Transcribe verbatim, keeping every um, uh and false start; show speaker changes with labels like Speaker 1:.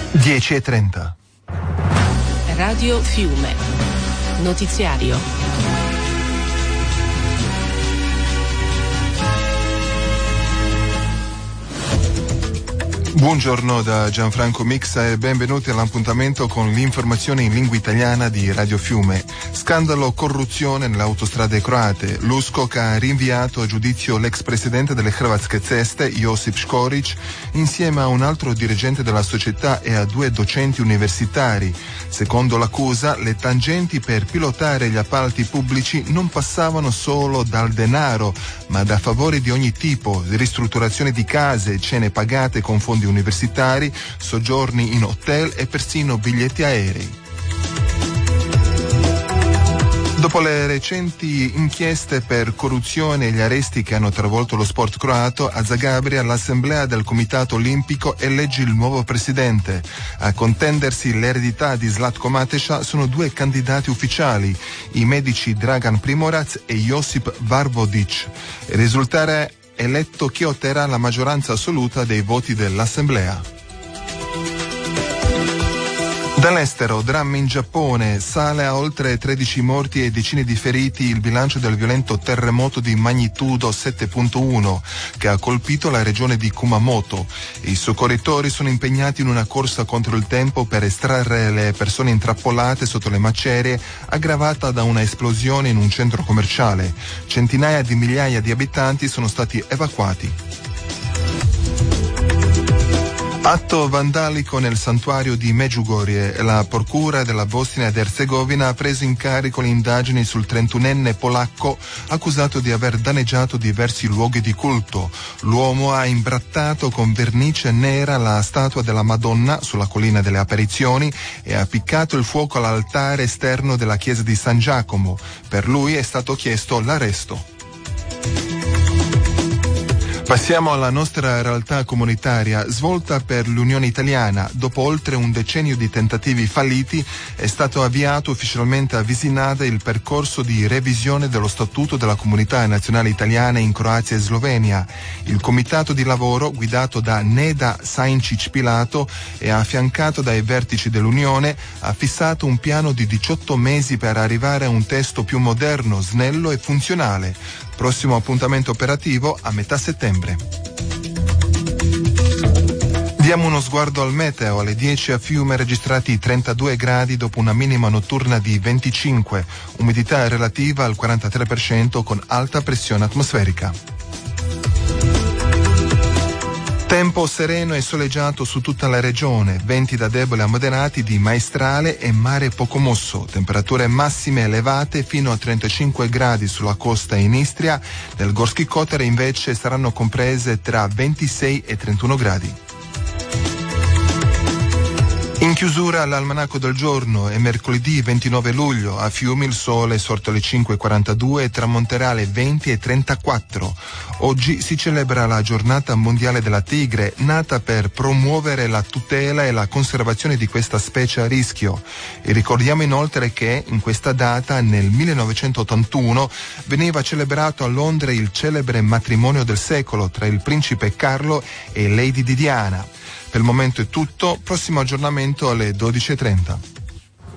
Speaker 1: dieci e trenta.
Speaker 2: Radio Fiume. Notiziario.
Speaker 1: Buongiorno da Gianfranco Mixa e benvenuti all'appuntamento con l'informazione in lingua italiana di Radio Fiume. Scandalo corruzione nelle autostrade croate. L'U S C O C ha rinviato a giudizio l'ex presidente delle Hrvatske ceste, Josip Škorić, insieme a un altro dirigente della società e a due docenti universitari. Secondo l'accusa, le tangenti per pilotare gli appalti pubblici non passavano solo dal denaro, ma da favori di ogni tipo, ristrutturazione di case, cene pagate con fondi universitari, soggiorni in hotel e persino biglietti aerei. Dopo le recenti inchieste per corruzione e gli arresti che hanno travolto lo sport croato, a Zagabria l'assemblea del Comitato Olimpico elegge il nuovo presidente. A contendersi l'eredità di Zlatko Mateša sono due candidati ufficiali, i medici Dragan Primorac e Josip Varbodić. Risultare eletto chi otterrà la maggioranza assoluta dei voti dell'assemblea. Dall'estero, dramma in Giappone, sale a oltre tredici morti e decine di feriti il bilancio del violento terremoto di magnitudo sette virgola uno che ha colpito la regione di Kumamoto. I soccorritori sono impegnati in una corsa contro il tempo per estrarre le persone intrappolate sotto le macerie, aggravata da una esplosione in un centro commerciale. Centinaia di migliaia di abitanti sono stati evacuati. Atto vandalico nel santuario di Medjugorje. La procura della Bosnia ed Erzegovina ha preso in carico le indagini sul trentunenne polacco accusato di aver danneggiato diversi luoghi di culto. L'uomo ha imbrattato con vernice nera la statua della Madonna sulla collina delle apparizioni e ha appiccato il fuoco all'altare esterno della chiesa di San Giacomo. Per lui è stato chiesto l'arresto. Passiamo alla nostra realtà comunitaria. Svolta per l'Unione Italiana. Dopo oltre un decennio di tentativi falliti è stato avviato ufficialmente a Visinade il percorso di revisione dello Statuto della Comunità Nazionale Italiana in Croazia e Slovenia. Il comitato di lavoro, guidato da Neda Sainčić Pilato e affiancato dai vertici dell'Unione, ha fissato un piano di diciotto mesi per arrivare a un testo più moderno, snello e funzionale. Prossimo appuntamento operativo a metà settembre. Diamo uno sguardo al meteo. Alle dieci a Fiume registrati trentadue gradi dopo una minima notturna di venticinque, umidità relativa al quarantatré per cento con alta pressione atmosferica. Tempo sereno e soleggiato su tutta la regione, venti da deboli a moderati di maestrale e mare poco mosso, temperature massime elevate fino a trentacinque gradi sulla costa in Istria, nel Gorski Kotar invece saranno comprese tra ventisei e trentuno gradi. In chiusura l'almanacco del giorno. È mercoledì ventinove luglio. A Fiume il sole è sorto alle cinque e quarantadue e tramonterà alle venti e trentaquattro. Oggi si celebra la giornata mondiale della tigre, nata per promuovere la tutela e la conservazione di questa specie a rischio. E ricordiamo inoltre che in questa data, nel millenovecentottantuno, veniva celebrato a Londra il celebre matrimonio del secolo tra il principe Carlo e Lady Diana. Per il momento è tutto, prossimo aggiornamento alle dodici e trenta.